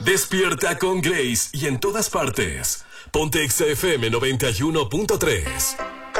Despierta con Grace y en todas partes. Ponte Exa FM 91.3.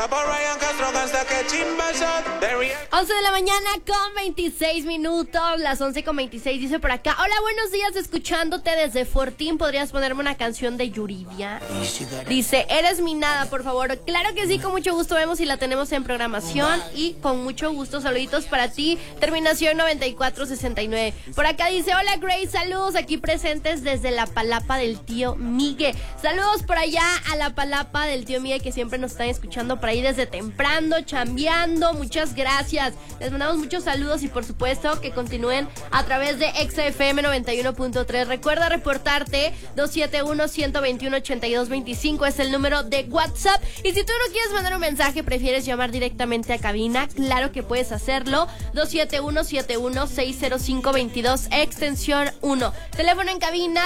11 de la mañana con 26 minutos, las 11 con 26, dice por acá: hola, buenos días, escuchándote desde Fortín. ¿Podrías ponerme una canción de Yuridia? Dice, eres mi nada, por favor. Claro que sí, con mucho gusto, vemos si la tenemos en programación. Y con mucho gusto, saluditos para ti, terminación 9469. Por acá dice, hola Grace, saludos aquí presentes desde la palapa del tío Migue. Saludos por allá a la palapa del tío Migue, que siempre nos están escuchando por ahí desde temprano, chambeando. Muchas gracias, les mandamos muchos saludos y por supuesto que continúen a través de Exa FM 91.3. Recuerda reportarte 271-121-8225 es el número de WhatsApp. Y si tú no quieres mandar un mensaje, prefieres llamar directamente a cabina, claro que puedes hacerlo. 271-71-60522 extensión 1. Teléfono en cabina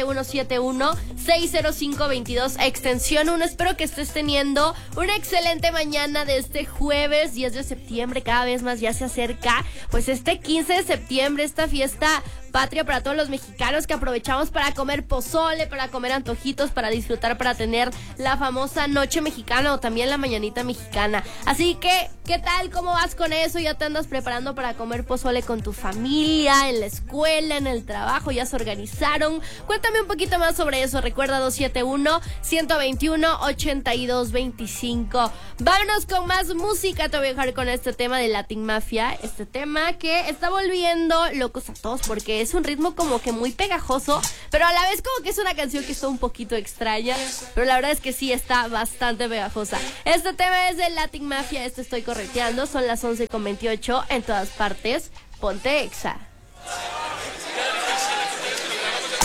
271-71-60522 extensión 1. Espero que estés teniendo una excelente mañana de este jueves 10 de septiembre. Cada vez más ya se acerca pues este 15 de septiembre, esta fiesta patria para todos los mexicanos que aprovechamos para comer pozole, para comer antojitos, para disfrutar, para tener la famosa noche mexicana o también la mañanita mexicana. Así que, ¿qué tal? ¿Cómo vas con eso? ¿Ya te andas preparando para comer pozole con tu familia, en la escuela, en el trabajo? ¿Ya se organizaron? Cuéntame un poquito más sobre eso. Recuerda 271-121-8225. Vámonos con más música. Te voy a dejar con este tema de Latin Mafia, este tema que está volviendo locos a todos porque es un ritmo como que muy pegajoso, pero a la vez como que es una canción que está un poquito extraña, pero la verdad es que sí está bastante pegajosa. Este tema es de Latin Mafia, estoy correteando, son las 11:28 en todas partes. Ponte Exa.